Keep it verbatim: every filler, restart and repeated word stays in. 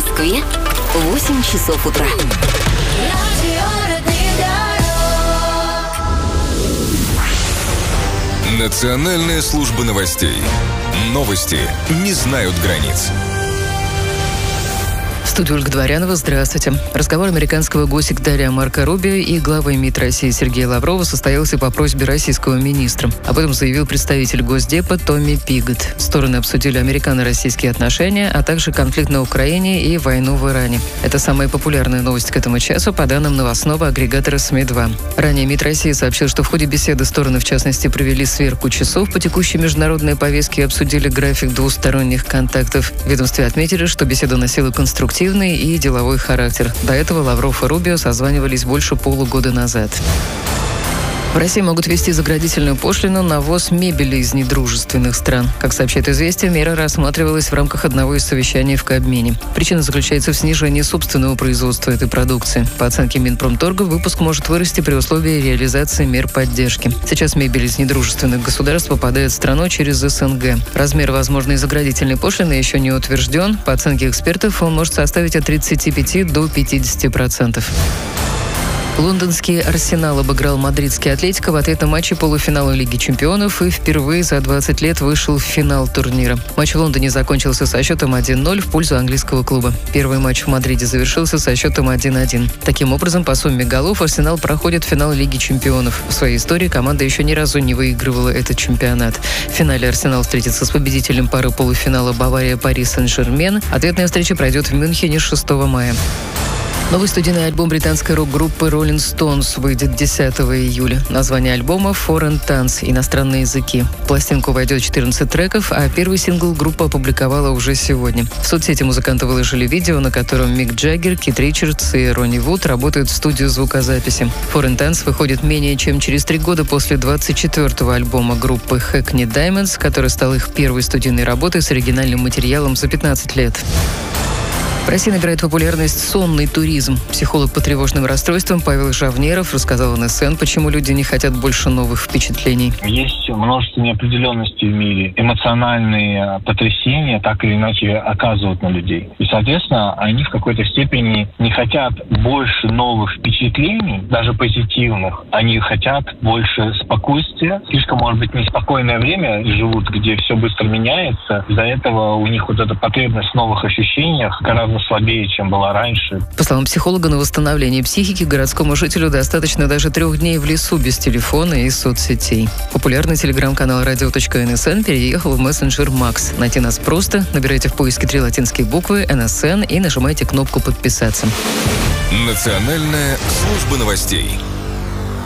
Москве восемь часов утра. Национальная служба новостей. Новости не знают границ. В студии Ольга Дворянова. Здравствуйте. Разговор американского госсекретаря Марко Рубио и главы МИД России Сергея Лаврова состоялся по просьбе российского министра. Об этом заявил представитель Госдепа Томми Пиготт. Стороны обсудили американо-российские отношения, а также конфликт на Украине и войну в Иране. Это самая популярная новость к этому часу по данным новостного агрегатора СМИ два. Ранее МИД России сообщил, что в ходе беседы стороны, в частности, провели сверку часов по текущей международной повестке и обсудили график двусторонних контактов. В ведомстве отметили, что беседа носила конструктивный и деловой характер. До этого Лавров и Рубио созванивались больше полугода назад. В России могут ввести заградительную пошлину на ввоз мебели из недружественных стран. Как сообщает «Известия», мера рассматривалась в рамках одного из совещаний в Кабмине. Причина заключается в снижении собственного производства этой продукции. По оценке Минпромторга, выпуск может вырасти при условии реализации мер поддержки. Сейчас мебель из недружественных государств попадает в страну через СНГ. Размер возможной заградительной пошлины еще не утвержден. По оценке экспертов, он может составить от тридцати пяти до пятидесяти процентов. Лондонский «Арсенал» обыграл мадридский «Атлетико» в ответном матче полуфинала Лиги чемпионов и впервые за двадцать лет вышел в финал турнира. Матч в Лондоне закончился со счетом один ноль в пользу английского клуба. Первый матч в Мадриде завершился со счетом один один. Таким образом, по сумме голов «Арсенал» проходит финал Лиги чемпионов. В своей истории команда еще ни разу не выигрывала этот чемпионат. В финале «Арсенал» встретится с победителем пары полуфинала «Бавария-Пари Сен-Жермен». Ответная встреча пройдет в Мюнхене шестого мая. Новый студийный альбом британской рок-группы Rolling Stones выйдет десятого июля. Название альбома «Foreign Tongues» — иностранные языки. В пластинку войдет четырнадцать треков, а первый сингл группа опубликовала уже сегодня. В соцсети музыканты выложили видео, на котором Мик Джаггер, Кит Ричардс и Ронни Вуд работают в студию звукозаписи. «Foreign Tongues» выходит менее чем через три года после двадцать четвёртого альбома группы Hackney Diamonds, который стал их первой студийной работой с оригинальным материалом за пятнадцать лет. В России набирает популярность сонный туризм. Психолог по тревожным расстройствам Павел Жавнеров рассказал эн эс эн, почему люди не хотят больше новых впечатлений. Есть множество неопределенностей в мире. Эмоциональные потрясения так или иначе оказывают на людей. И, соответственно, они в какой-то степени не хотят больше новых впечатлений, даже позитивных. Они хотят больше спокойствия. Слишком, может быть, неспокойное время живут, где все быстро меняется. Из-за этого у них вот эта потребность в новых ощущениях гораздо слабее, чем была раньше. По словам психолога, на восстановление психики городскому жителю достаточно даже трех дней в лесу без телефона и соцсетей. Популярный телеграм-канал радио точка эн эс эн переехал в мессенджер Макс. Найти нас просто. Набирайте в поиске три латинские буквы эн эс эн и нажимайте кнопку «Подписаться». Национальная служба новостей.